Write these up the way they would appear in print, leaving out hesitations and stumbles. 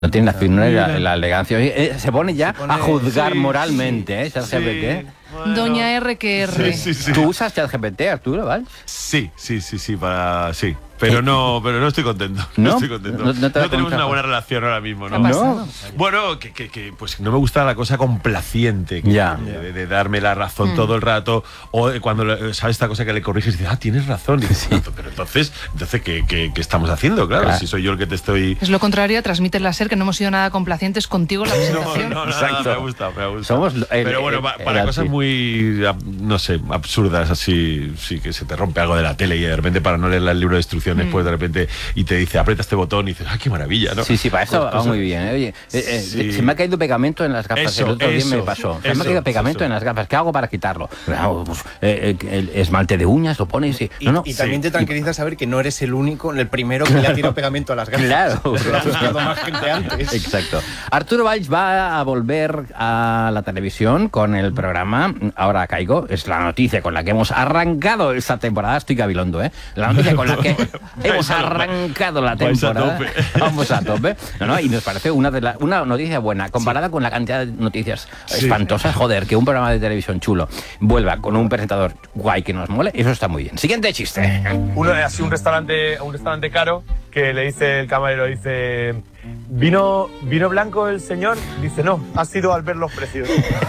No tiene la finura y la elegancia. Se pone ya a juzgar moralmente, ¿eh? ChatGPT. Bueno. Doña RQR. Sí. ¿Tú usas ChatGPT, Arturo, Valls? Sí, pero no estoy contento. ¿No? Estoy contento. No tenemos una buena relación ahora mismo, ¿no? ¿No? Bueno, que pues no me gusta la cosa complaciente, de darme la razón todo el rato, o cuando sabes esta cosa que le corriges y dices, tienes razón, y dices, pero entonces ¿qué estamos haciendo? Claro, si soy yo el que te estoy... Es lo contrario, transmite la SER que no hemos sido nada complacientes contigo en la presentación. No, Exacto. me gusta. Somos pero bueno, para cosas muy, no sé, absurdas, así, sí, que se te rompe algo de la tele y de repente para no leer el libro de instrucciones, pues de repente, y te dice, aprieta este botón y dices, qué maravilla, ¿no? Sí, para eso va muy bien, ¿eh? Oye, se me ha caído pegamento en las gafas, el otro día me pasó. Se me ha caído pegamento en las gafas, ¿qué hago para quitarlo? Pues, el esmalte de uñas lo pones y... Y también te tranquiliza saber que no eres el único, el primero que le ha tirado pegamento a las gafas. Claro. Lo ha buscado más gente antes. Exacto. Arturo Valls va a volver a la televisión con el programa Ahora Caigo. Es la noticia con la que hemos arrancado esta temporada. Estoy gabilondo, ¿eh? La noticia con la que hemos arrancado la temporada. Vamos a tope. Y nos parece una noticia buena, comparada con la cantidad de noticias espantosas. Joder, que un programa de televisión chulo vuelva con un presentador guay que nos mole, eso está muy bien. Siguiente chiste. Uno es así un restaurante caro que le dice el camarero, dice, ¿vino blanco el señor? Dice, no, ha sido al ver los precios.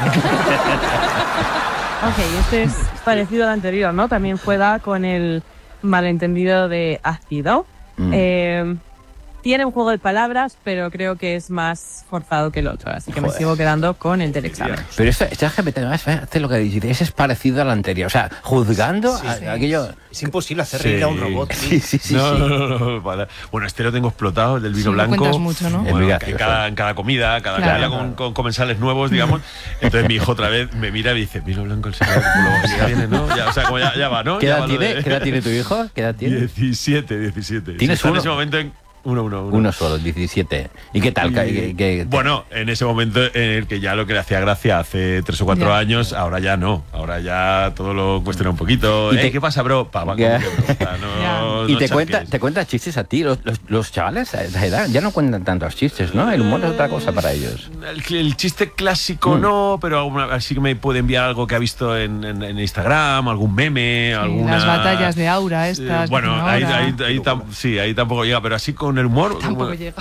Ok, este es parecido al anterior, ¿no? También juega con el malentendido de ácido. Tiene un juego de palabras, pero creo que es más forzado que el otro, así que me sigo quedando con el del examen. Pero este GPT hace lo que dice, ese es parecido al anterior, o sea, juzgando aquello... Es imposible hacer reír a un robot. Sí. No. Bueno, este lo tengo explotado, el del vino blanco. Lo cuentas mucho, ¿no? Bueno, en cada comida, cada día con comensales nuevos, digamos. Entonces mi hijo otra vez me mira y dice, vino blanco el señor, ya viene, ¿no? O sea, como ya va, ¿no? ¿Qué edad tiene tu hijo? ¿Qué edad tiene? 17. ¿Tienes uno? En ese momento Uno solo, 17. ¿Y qué tal? Bueno, en ese momento en el que ya lo que le hacía gracia hace 3 o 4 años, ahora ya no. Ahora ya todo lo cuestiona un poquito. ¿Qué pasa, bro? ¿Y te cuenta chistes a ti? Los chavales a esa edad ya no cuentan tantos chistes, ¿no? El humor es otra cosa para ellos. El chiste clásico no, pero así que me puede enviar algo que ha visto en Instagram, algún meme, las batallas de aura estas. Bueno, ahí tampoco llega, pero así con el humor tampoco llega.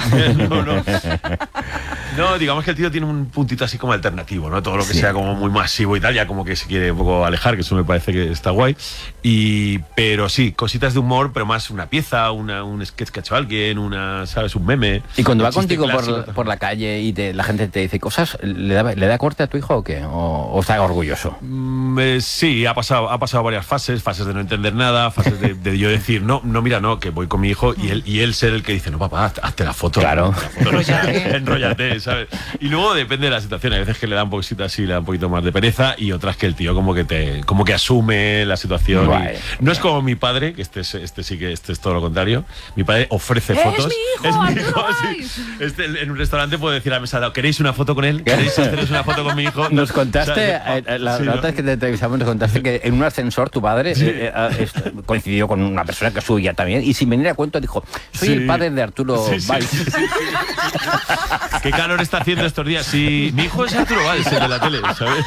No, digamos que el tío tiene un puntito así como alternativo, ¿no? Todo lo que sea como muy masivo y tal, ya como que se quiere un poco alejar, que eso me parece que está guay. Pero sí, cositas de humor, pero más una pieza, un sketch que ha hecho alguien, ¿sabes? Un meme. Y cuando va contigo por la calle y la gente te dice cosas, ¿le da corte a tu hijo o qué? ¿O está orgulloso? Sí, ha pasado varias fases de no entender nada, fases de yo decir, no, mira, que voy con mi hijo y él ser el que dice, no, papá, hazte la foto. Claro. Enróllate, ¿sabes? Y luego depende de la situación. Hay veces que le da un poquito así, le da un poquito más de pereza, y otras que el tío como que asume la situación. No es como mi padre, que este es todo lo contrario. Mi padre ofrece fotos. Es mi hijo, sí. En un restaurante puede decir a la mesa, ¿queréis una foto con él? ¿Queréis haceros una foto con mi hijo? Nos contaste, la otra vez que te entrevistamos, nos contaste que en un ascensor tu padre coincidió con una persona que subía también, y sin venir a cuento dijo, soy el padre de Arturo Valls. ¿Qué calor está haciendo estos días? Sí, mi hijo es Arturo Valls, el de la tele, ¿sabes?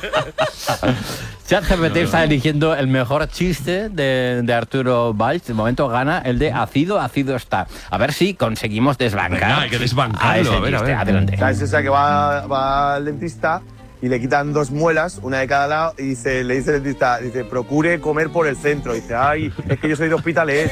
ChatGPT está eligiendo el mejor chiste de Arturo Valls. De momento gana el de ácido está. A ver si conseguimos desbancar. Venga, hay que desbancarlo. A ver. Adelante. ¿Sabes esa que va al dentista y le quitan 2 muelas, una de cada lado, y le dice el dentista, procure comer por el centro. Dice, es que yo soy de Hospitalet.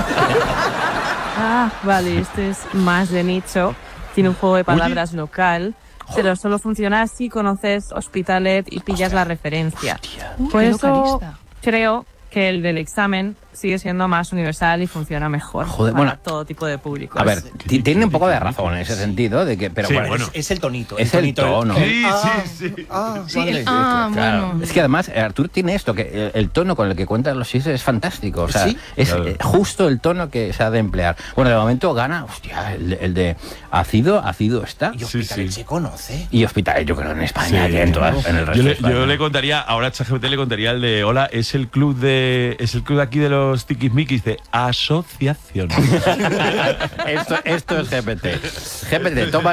Vale, este es más de nicho. Tiene un juego de palabras local, pero solo funciona si conoces Hospitalet y pillas la referencia. Por eso creo que el del examen sigue siendo más universal y funciona mejor para todo tipo de públicos. A ver, tiene un poco de razón en ese sentido, de que, pero bueno, es el tonito. Es el tono. Sí. Claro. Es que además Arturo tiene esto, que el tono con el que cuenta los chistes es fantástico. O sea, es justo el tono que se ha de emplear. Bueno, de momento gana, el de ácido está. Y Hospitalet se conoce. Y Hospitalet, yo creo, en España, en el resto de España. Yo le contaría, ahora ChatGPT le contaría el de, hola, es el club de aquí de los los tiquismiquis de asociación. Esto es GPT. GPT, toma